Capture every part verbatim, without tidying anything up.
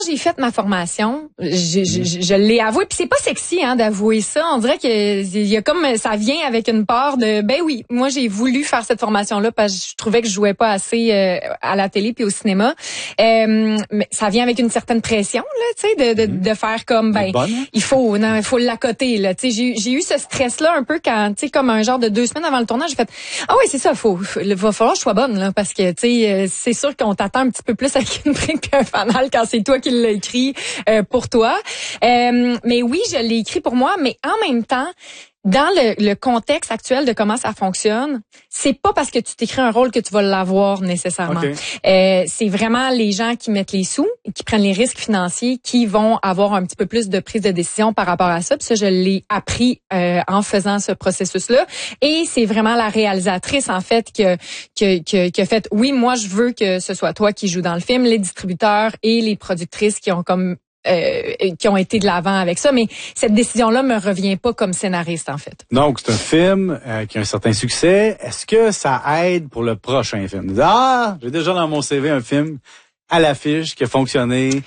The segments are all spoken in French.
j'ai fait ma formation, je, je, je, je l'ai avoué, puis c'est pas sexy hein d'avouer ça. On dirait que il y a comme ça vient avec une part de ben oui, moi j'ai voulu faire cette formation là parce que je trouvais que je jouais pas assez euh, à la télé puis au cinéma. Euh, mais ça vient avec une certaine pression là, tu sais, de, de de faire comme ben bonne, hein? il faut non il faut l'accoter là. Tu sais, j'ai j'ai eu ce stress là un peu quand tu sais comme un genre de deux semaines avant le tournage, j'ai fait ah oui c'est ça, faut il va falloir que je sois bonne là parce que tu sais c'est sûr qu'on t'attend un petit peu plus avec une brique puis un fanal quand c'est toi qui l'as écrit euh, pour toi. Euh, mais oui, je l'ai écrit pour moi, mais en même temps, dans le, le contexte actuel de comment ça fonctionne, c'est pas parce que tu t'écris un rôle que tu vas l'avoir nécessairement. Okay. Euh, c'est vraiment les gens qui mettent les sous, qui prennent les risques financiers, qui vont avoir un petit peu plus de prise de décision par rapport à ça. Puis ça, je l'ai appris euh, en faisant ce processus-là. Et c'est vraiment la réalisatrice en fait que que que, que fait. Oui, moi je veux que ce soit toi qui joues dans le film, les distributeurs et les productrices qui ont comme Euh, qui ont été de l'avant avec ça, mais cette décision-là me revient pas comme scénariste, en fait. Donc, c'est un film euh, qui a un certain succès. Est-ce que ça aide pour le prochain film? Ah, j'ai déjà dans mon C V un film à l'affiche qui a fonctionné.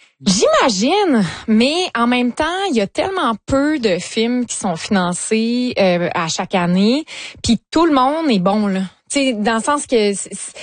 J'imagine, mais en même temps, il y a tellement peu de films qui sont financés euh, à chaque année, puis tout le monde est bon, là. T'sais, dans le sens que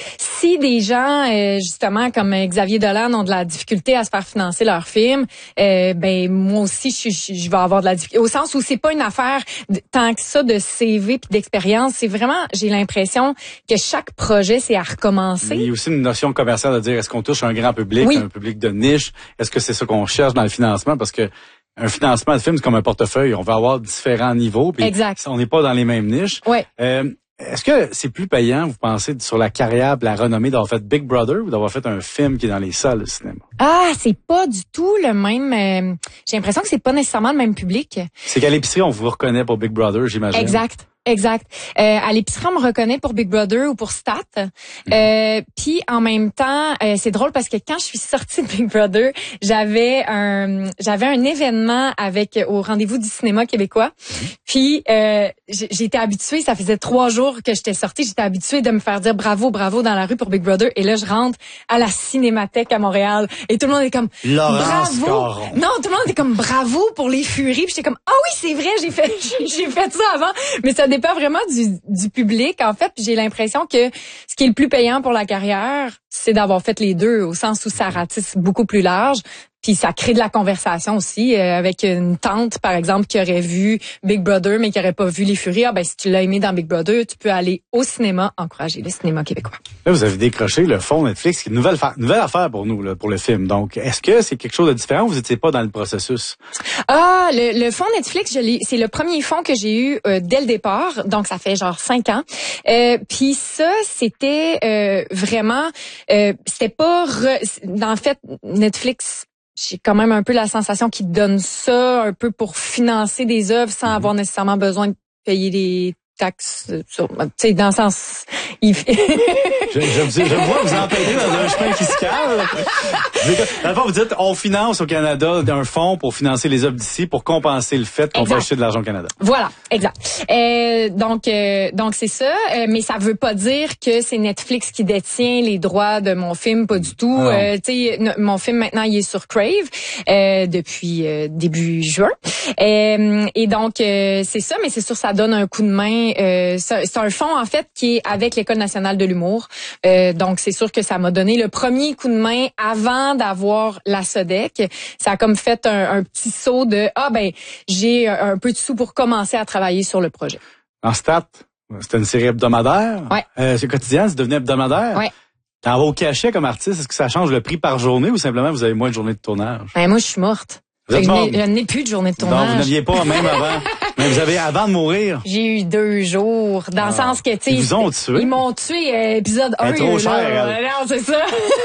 si des gens, euh, justement, comme Xavier Dolan ont de la difficulté à se faire financer leur film, euh, ben moi aussi, je, je, je vais avoir de la difficulté. Au sens où c'est pas une affaire de, tant que ça de C V puis d'expérience. C'est vraiment, j'ai l'impression que chaque projet, c'est à recommencer. Il y a aussi une notion commerciale de dire, est-ce qu'on touche un grand public, oui. un public de niche? Est-ce que c'est ça qu'on cherche dans le financement? Parce que un financement de film, c'est comme un portefeuille. On va avoir différents niveaux. Puis exact. On n'est pas dans les mêmes niches. Ouais. Euh, Est-ce que c'est plus payant, vous pensez, sur la carrière, la renommée d'avoir fait Big Brother ou d'avoir fait un film qui est dans les salles de cinéma? Ah, c'est pas du tout le même. Euh, j'ai l'impression que c'est pas nécessairement le même public. C'est qu'à l'épicerie, on vous reconnaît pour Big Brother, j'imagine. Exact. Exact. Euh, à l'épicerie, on me reconnaît pour Big Brother ou pour Stat. Mm-hmm. Euh, puis en même temps, euh, c'est drôle parce que quand je suis sortie de Big Brother, j'avais un j'avais un événement avec au rendez-vous du cinéma québécois. Mm-hmm. Puis euh, j'étais habituée, ça faisait trois jours que j'étais sortie, j'étais habituée de me faire dire bravo, bravo dans la rue pour Big Brother. Et là, je rentre à la Cinémathèque à Montréal et tout le monde est comme Laurence bravo. Caron. Non, tout le monde est comme bravo pour les Furies. Puis j'étais comme ah oui, c'est vrai, j'ai fait j'ai fait ça avant, mais ça dépend vraiment du, du public, en fait. Puis j'ai l'impression que ce qui est le plus payant pour la carrière, c'est d'avoir fait les deux, au sens où ça ratisse beaucoup plus large. Puis ça crée de la conversation aussi euh, avec une tante, par exemple, qui aurait vu Big Brother, mais qui aurait pas vu Les Furies. Ah, ben, si tu l'as aimé dans Big Brother, tu peux aller au cinéma, encourager le cinéma québécois. Là, vous avez décroché le fonds Netflix, qui est une nouvelle, fa- nouvelle affaire pour nous, là, pour le film. Donc, est-ce que c'est quelque chose de différent ou vous n'étiez pas dans le processus? Ah, le, le fonds Netflix, je l'ai, c'est le premier fonds que j'ai eu euh, dès le départ. Donc, ça fait genre cinq ans. Euh, Puis ça, c'était euh, vraiment, euh, c'était pas, re... en fait, Netflix, j'ai quand même un peu la sensation qu'ils donnent ça un peu pour financer des œuvres sans avoir nécessairement besoin de payer des taxes. Tu sais, dans le sens... Il... je, je, je, je vois vous empêcher dans un chemin fiscal. Dans le fond, vous dites, on finance au Canada d'un fonds pour financer les œuvres d'ici pour compenser le fait qu'on va acheter de l'argent au Canada. Voilà, exact. Euh, donc, euh, donc c'est ça, euh, mais ça veut pas dire que c'est Netflix qui détient les droits de mon film, pas du tout. Euh, tu sais, mon film maintenant il est sur Crave euh, depuis euh, début juin, euh, et donc euh, c'est ça, mais c'est sûr ça donne un coup de main. Euh, c'est, c'est un fonds en fait qui est avec l'École nationale de l'humour. Euh, donc c'est sûr que ça m'a donné le premier coup de main avant d'avoir la SODEC. Ça a comme fait un, un petit saut de ah ben j'ai un, un peu de sous pour commencer à travailler sur le projet. En stat, c'était une série hebdomadaire. Ouais. Euh, c'est quotidien, c'est devenu hebdomadaire. Ouais. Dans vos cachets comme artiste, est-ce que ça change le prix par journée ou simplement vous avez moins de journées de tournage? Ben, moi je suis morte. Je n'ai, je n'ai plus de journée de tournage. Non, vous n'aviez pas même avant. Mais vous avez avant de mourir. J'ai eu deux jours, dans ah. le sens que, tu sais... Ils vous ont tué? Ils m'ont tué, euh, épisode un. Elle est trop là, chère, là, non, c'est ça.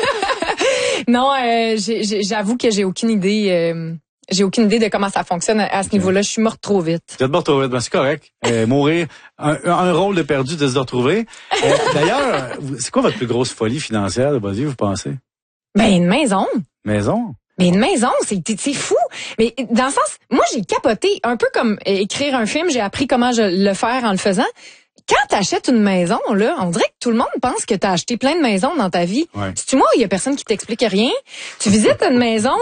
non, euh, j'ai, j'ai, j'avoue que j'ai aucune idée... Euh, j'ai aucune idée de comment ça fonctionne à ce okay. niveau-là. Je suis morte trop vite. Vous êtes morte trop vite, ben c'est correct. Euh, mourir, un, un rôle de perdu de se retrouver. Euh, d'ailleurs, c'est quoi votre plus grosse folie financière de votre vie, vous pensez? Ben, une maison. Maison? Mais une maison, c'est, c'est fou. Mais dans le sens, moi, j'ai capoté. Un peu comme écrire un film, j'ai appris comment je le faire en le faisant. quand t'achètes une maison, là, on dirait que tout le monde pense que t'as acheté plein de maisons dans ta vie. Ouais. Si tu moi, il y a personne qui t'explique rien. Tu visites une maison,